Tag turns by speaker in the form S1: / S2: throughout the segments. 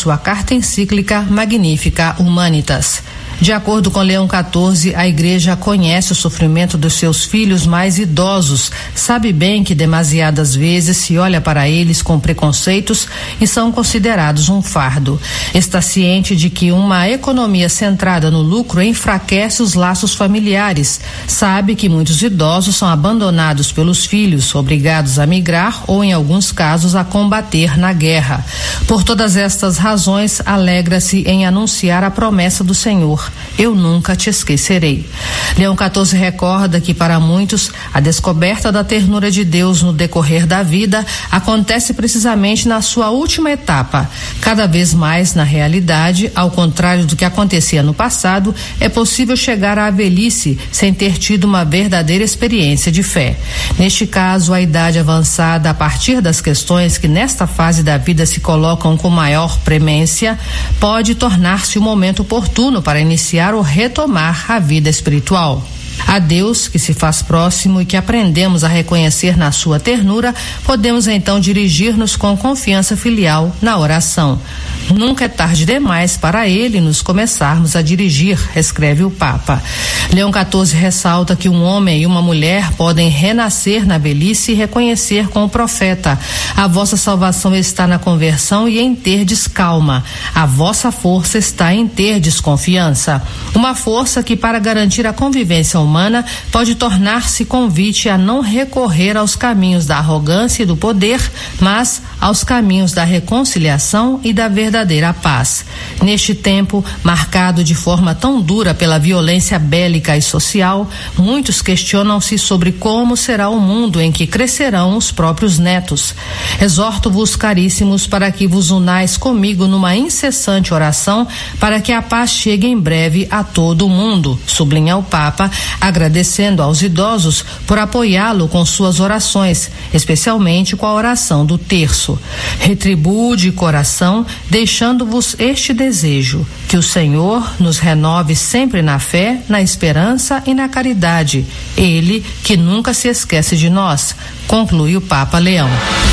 S1: sua carta encíclica Magnificat Humanitas. De acordo com Leão XIV, a Igreja conhece o sofrimento dos seus filhos mais idosos, sabe bem que demasiadas vezes se olha para eles com preconceitos e são considerados um fardo. Está ciente de que uma economia centrada no lucro enfraquece os laços familiares. Sabe que muitos idosos são abandonados pelos filhos, obrigados a migrar ou, em alguns casos, a combater na guerra. Por todas estas razões, alegra-se em anunciar a promessa do Senhor: eu nunca te esquecerei. Leão XIV recorda que para muitos a descoberta da ternura de Deus no decorrer da vida acontece precisamente na sua última etapa. Cada vez mais, na realidade, ao contrário do que acontecia no passado, é possível chegar à velhice sem ter tido uma verdadeira experiência de fé. Neste caso, a idade avançada, a partir das questões que nesta fase da vida se colocam com maior premência, pode tornar-se o momento oportuno para iniciar ou retomar a vida espiritual. A Deus, que se faz próximo e que aprendemos a reconhecer na sua ternura, podemos então dirigir-nos com confiança filial na oração. Nunca é tarde demais para ele nos começarmos a dirigir, escreve o Papa. Leão XIV ressalta que um homem e uma mulher podem renascer na velhice e reconhecer com o profeta: a vossa salvação está na conversão e em terdes calma. A vossa força está em terdes confiança. Uma força que, para garantir a convivência humana, pode tornar-se convite a não recorrer aos caminhos da arrogância e do poder, mas aos caminhos da reconciliação e da verdadeira paz. Neste tempo, marcado de forma tão dura pela violência bélica e social, muitos questionam-se sobre como será o mundo em que crescerão os próprios netos. Exorto-vos, caríssimos, para que vos unais comigo numa incessante oração para que a paz chegue em breve a todo o mundo, sublinha o Papa, agradecendo aos idosos por apoiá-lo com suas orações, especialmente com a oração do terço. Retribuo de coração, deixando-vos este desejo: que o Senhor nos renove sempre na fé, na esperança e na caridade. Ele que nunca se esquece de nós, conclui o Papa Leão.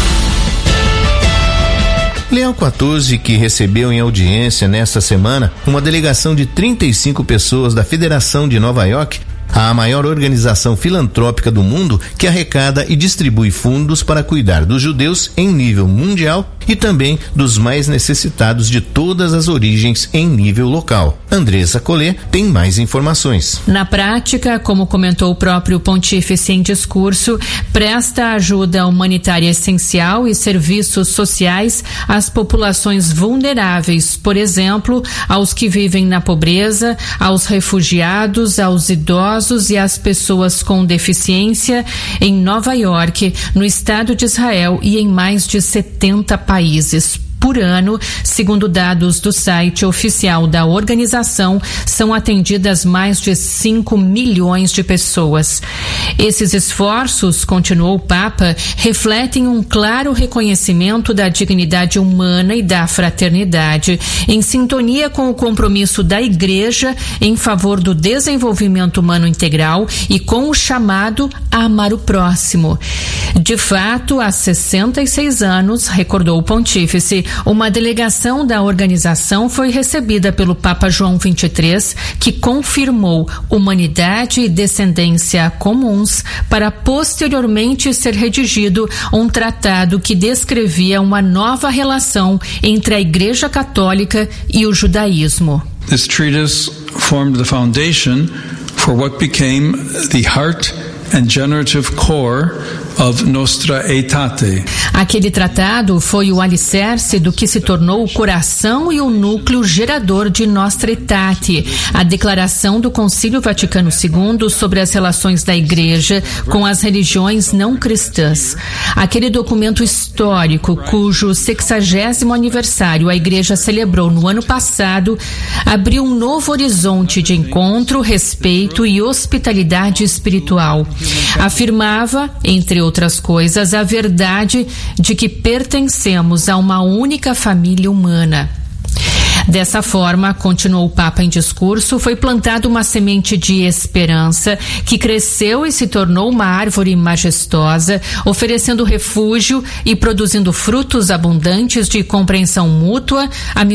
S2: Leão XIV, que recebeu em audiência nesta semana uma delegação de 35 pessoas da Federação de Nova York, a maior organização filantrópica do mundo que arrecada e distribui fundos para cuidar dos judeus em nível mundial e também dos mais necessitados de todas as origens em nível local. Andressa Collet tem mais informações.
S3: Na prática, como comentou o próprio pontífice em discurso, presta ajuda humanitária essencial e serviços sociais às populações vulneráveis, por exemplo, aos que vivem na pobreza, aos refugiados, aos idosos e às pessoas com deficiência em Nova York, no estado de Israel e em mais de 70 países. Por ano, segundo dados do site oficial da organização, são atendidas mais de 5 milhões de pessoas. Esses esforços, continuou o Papa, refletem um claro reconhecimento da dignidade humana e da fraternidade, em sintonia com o compromisso da Igreja em favor do desenvolvimento humano integral e com o chamado a amar o próximo. De fato, há 66 anos, recordou o pontífice, uma delegação da organização foi recebida pelo Papa João XXIII, que confirmou humanidade e descendência comuns para posteriormente ser redigido um tratado que descrevia uma nova relação entre a Igreja Católica e o judaísmo.
S4: This treatise formed the foundation for what became the heart and generative core of Nostra Aetate.
S3: Aquele tratado foi o alicerce do que se tornou o coração e o núcleo gerador de Nostra Aetate, a declaração do Concílio Vaticano II sobre as relações da Igreja com as religiões não cristãs. Aquele documento histórico, cujo 60º aniversário a Igreja celebrou no ano passado, abriu um novo horizonte de encontro, respeito e hospitalidade espiritual. Afirmava, entre outras coisas, a verdade de que pertencemos a uma única família humana. Dessa forma, continuou o Papa em discurso, foi plantada uma semente de esperança que cresceu e se tornou uma árvore majestosa, oferecendo refúgio e produzindo frutos abundantes de compreensão mútua,